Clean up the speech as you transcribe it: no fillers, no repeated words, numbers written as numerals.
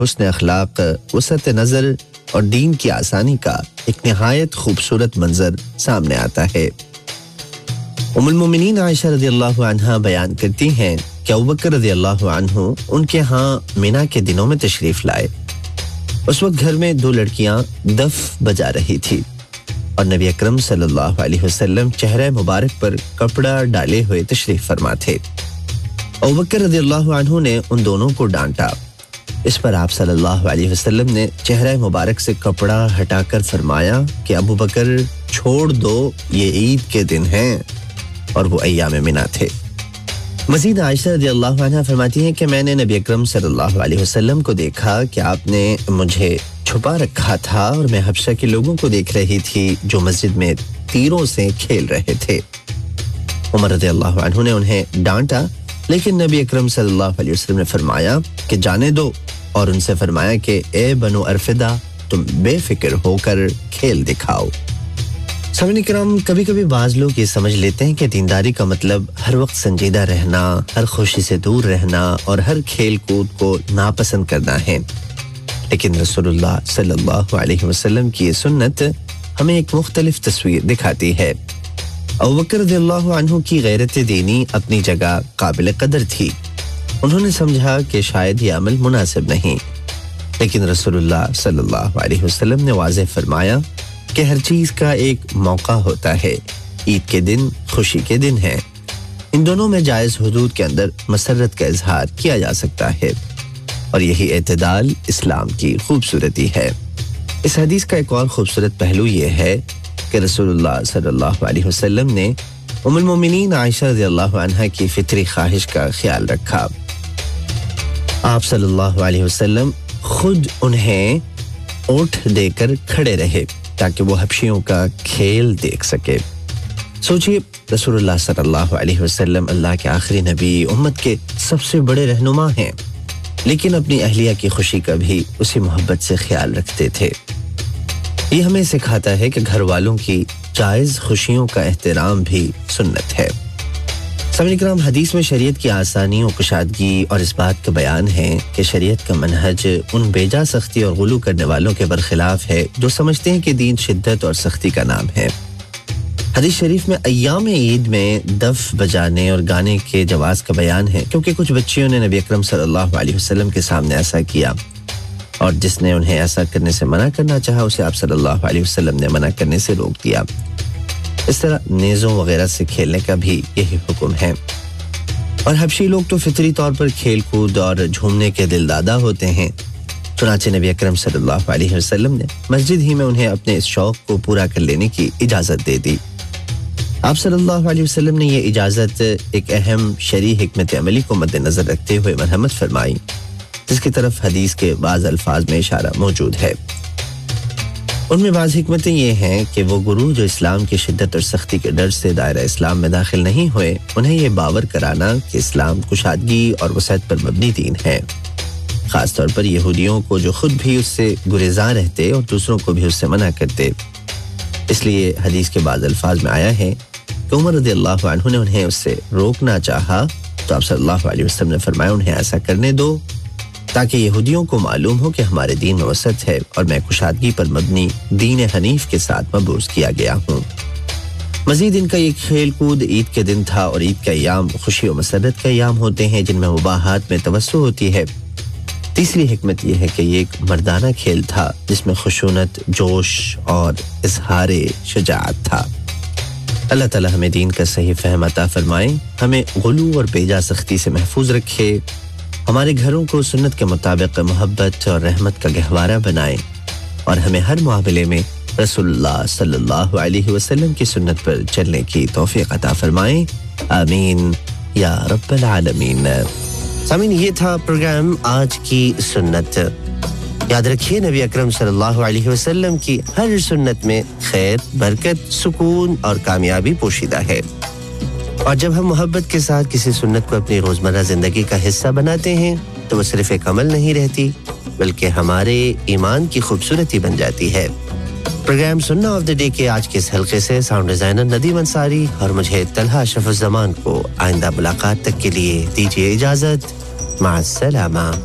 حسن اخلاق، وسعت نظر اور دین کی آسانی کا ایک نہایت خوبصورت منظر سامنے آتا ہے۔ ام المومنین عائشہ رضی اللہ عنہا بیان کرتی ہیں کہ ابوبکر رضی اللہ عنہ ان کے ہاں مینا کے دنوں میں تشریف لائے۔ اس وقت گھر میں 2 لڑکیاں دف بجا رہی تھی اور نبی اکرم صلی اللہ علیہ وسلم چہرہ مبارک پر کپڑا ڈالے ہوئے تشریف فرما تھے۔ ابوبکر رضی اللہ عنہ نے ان دونوں کو ڈانٹا۔ اس پر آپ صلی اللہ علیہ وسلم نے چہرہ مبارک سے کپڑا ہٹا کر فرمایا کہ ابوبکر چھوڑ دو، یہ عید کے دن ہیں، اور وہ ایام منا تھے۔ مزید عائشہ رضی اللہ عنہ فرماتی ہیں کہ میں نے نبی اکرم صلی اللہ علیہ وسلم کو دیکھا کہ آپ نے مجھے چھپا رکھا تھا اور میں حبشہ کے لوگوں کو دیکھ رہی تھی جو مسجد میں تیروں سے کھیل رہے تھے۔ عمر رضی اللہ عنہ نے انہیں ڈانٹا، لیکن نبی اکرم صلی اللہ علیہ وسلم نے فرمایا کہ جانے دو، اور ان سے فرمایا کہ اے بنو ارفدہ، تم بے فکر ہو کر کھیل دکھاؤ۔ سامعین کرام، کبھی کبھی بعض لوگ یہ سمجھ لیتے ہیں کہ دینداری کا مطلب ہر وقت سنجیدہ رہنا، ہر خوشی سے دور رہنا اور ہر کھیل کود کو ناپسند کرنا ہے، لیکن رسول اللہ صلی اللہ علیہ وسلم کی یہ سنت ہمیں ایک مختلف تصویر دکھاتی ہے۔ ابوبکر رضی اللہ عنہ کی غیرت دینی اپنی جگہ قابل قدر تھی۔ انہوں نے سمجھا کہ شاید یہ عمل مناسب نہیں، لیکن رسول اللہ صلی اللہ علیہ وسلم نے واضح فرمایا کہ ہر چیز کا ایک موقع ہوتا ہے۔ عید کے دن خوشی کے دن ہیں، ان دونوں میں جائز حدود کے اندر مسرت کا اظہار کیا جا سکتا ہے، اور یہی اعتدال اسلام کی خوبصورتی ہے۔ اس حدیث کا ایک اور خوبصورت پہلو یہ ہے کہ رسول اللہ صلی اللہ علیہ وسلم نے ام المومنین عائشہ رضی اللہ عنہا کی فطری خواہش کا خیال رکھا۔ آپ صلی اللہ علیہ وسلم خود انہیں اونٹ دے کر کھڑے رہے تاکہ وہ حبشیوں کا کھیل دیکھ سکے۔ سوچئے، رسول اللہ صلی اللہ علیہ وسلم اللہ کے آخری نبی، امت کے سب سے بڑے رہنما ہیں، لیکن اپنی اہلیہ کی خوشی کا بھی اسی محبت سے خیال رکھتے تھے۔ یہ ہمیں سکھاتا ہے کہ گھر والوں کی جائز خوشیوں کا احترام بھی سنت ہے۔ سامعین کرام، حدیث میں شریعت کی آسانی و کشادگی اور اس بات کا بیان ہے کہ شریعت کا منہج ان بیجا سختی اور غلو کرنے والوں کے برخلاف ہے جو سمجھتے ہیں کہ دین شدت اور سختی کا نام ہے۔ حدیث شریف میں ایام عید میں دف بجانے اور گانے کے جواز کا بیان ہے، کیونکہ کچھ بچیوں نے نبی اکرم صلی اللہ علیہ وسلم کے سامنے ایسا کیا، اور جس نے انہیں ایسا کرنے سے منع کرنا چاہا اسے آپ صلی اللہ علیہ وسلم نے منع کرنے سے روک دیا۔ اس طرح نیزوں وغیرہ سے کھیلنے کا بھی یہی حکم ہے۔ اور حبشی لوگ تو فطری طور پر کھیل کود اور جھومنے کے دل دادا ہوتے ہیں، چنانچہ نبی اکرم صلی اللہ علیہ وسلم نے مسجد ہی میں انہیں اپنے اس شوق کو پورا کر لینے کی اجازت دے دی۔ آپ صلی اللہ علیہ وسلم نے یہ اجازت ایک اہم شرعی حکمت عملی کو مد نظر رکھتے ہوئے مرحمت فرمائی، جس کی طرف حدیث کے بعض الفاظ میں اشارہ موجود ہے۔ ان میں بعض حکمتیں یہ ہیں کہ وہ گروہ جو اسلام کی شدت اور سختی کے ڈر سے دائرہ اسلام میں داخل نہیں ہوئے، انہیں یہ باور کرانا کہ اسلام کشادگی اور وسعت پر مبنی دین ہے، خاص طور پر یہودیوں کو جو خود بھی اس سے گریزاں رہتے اور دوسروں کو بھی اس سے منع کرتے۔ اس لیے حدیث کے بعض الفاظ میں آیا ہے کہ عمر رضی اللہ عنہ نے انہیں اس سے روکنا چاہا تو آپ صلی اللہ علیہ وسلم نے فرمایا انہیں ایسا کرنے دو تاکہ یہودیوں کو معلوم ہو کہ ہمارے دین میں وسعت ہے اور میں کشادگی پر مبنی دین حنیف کے ساتھ مبعوث کیا گیا ہوں۔ مزید ان کا یہ کھیل کود عید کے دن تھا، اور عید کے ایام خوشی و مسرت کے ایام ہوتے ہیں جن میں مباحات میں توسع ہوتی ہے۔ تیسری حکمت یہ ہے کہ یہ ایک مردانہ کھیل تھا جس میں خشونت، جوش اور اظہار شجاعت تھا۔ اللہ تعالی ہمیں دین کا صحیح فہم عطا فرمائے، ہمیں غلو اور بیجا سختی سے محفوظ رکھے، ہمارے گھروں کو سنت کے مطابق محبت اور رحمت کا گہوارہ بنائے، اور ہمیں ہر معاملے میں رسول اللہ صلی اللہ علیہ وسلم کی سنت پر چلنے کی توفیق عطا فرمائے، آمین یا رب العالمین۔ سامعین، یہ تھا پروگرام آج کی سنت۔ یاد رکھیے، نبی اکرم صلی اللہ علیہ وسلم کی ہر سنت میں خیر، برکت، سکون اور کامیابی پوشیدہ ہے، اور جب ہم محبت کے ساتھ کسی سنت کو اپنی روزمرہ زندگی کا حصہ بناتے ہیں تو وہ صرف ایک عمل نہیں رہتی بلکہ ہمارے ایمان کی خوبصورتی بن جاتی ہے۔ پروگرام سننا آف دی ڈے کے آج کے اس حلقے سے ساؤنڈ ڈیزائنر ندیم انصاری اور مجھے طلحہ اشرف الزمان کو آئندہ ملاقات تک کے لیے دیجیے اجازت۔ مع السلامہ۔